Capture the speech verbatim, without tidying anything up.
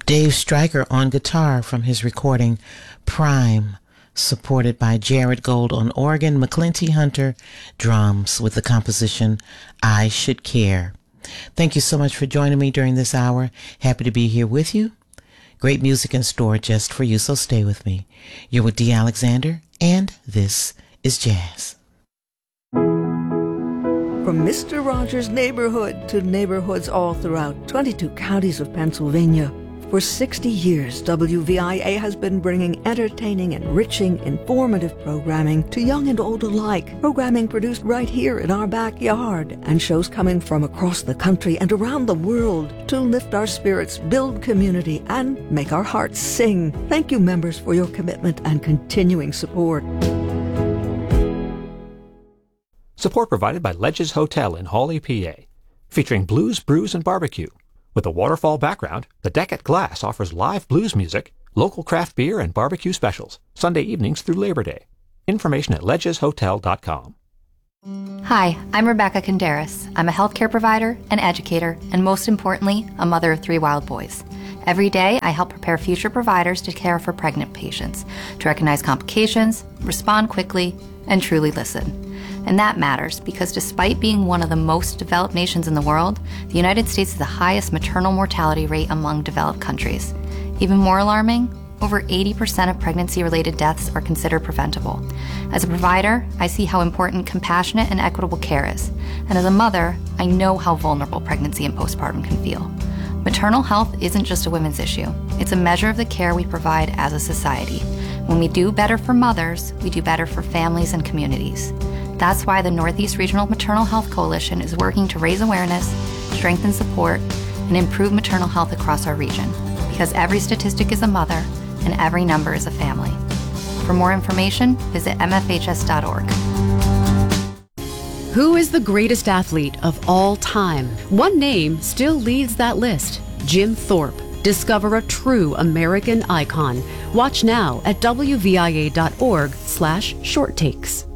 Dave Stryker on guitar from his recording Prime, supported by Jared Gold on organ, McClinty Hunter drums with the composition I Should Care. Thank you so much for joining me during this hour. Happy to be here with you. Great music in store just for you, so stay with me. You're with Dee Alexander, and this is Jazz. From Mister Rogers' neighborhood to neighborhoods all throughout twenty-two counties of Pennsylvania, for sixty years, W V I A has been bringing entertaining, enriching, informative programming to young and old alike. Programming produced right here in our backyard, and shows coming from across the country and around the world to lift our spirits, build community, and make our hearts sing. Thank you, members, for your commitment and continuing support. Support provided by Ledges Hotel in Hawley, P A, featuring blues, brews, and barbecue. With a waterfall background, the Deck at Glass offers live blues music, local craft beer, and barbecue specials, Sunday evenings through Labor Day. Information at ledges hotel dot com. Hi, I'm Rebecca Conderas. I'm a healthcare provider, an educator, and most importantly, a mother of three wild boys. Every day, I help prepare future providers to care for pregnant patients, to recognize complications, respond quickly, and truly listen. And that matters because despite being one of the most developed nations in the world, the United States has the highest maternal mortality rate among developed countries. Even more alarming, over eighty percent of pregnancy-related deaths are considered preventable. As a provider, I see how important compassionate and equitable care is. And as a mother, I know how vulnerable pregnancy and postpartum can feel. Maternal health isn't just a women's issue. It's a measure of the care we provide as a society. When we do better for mothers, we do better for families and communities. That's why the Northeast Regional Maternal Health Coalition is working to raise awareness, strengthen support, and improve maternal health across our region. Because every statistic is a mother, and every number is a family. For more information, visit m f h s dot org. Who is the greatest athlete of all time? One name still leads that list: Jim Thorpe. Discover a true American icon. Watch now at w v i a dot org slash short takes.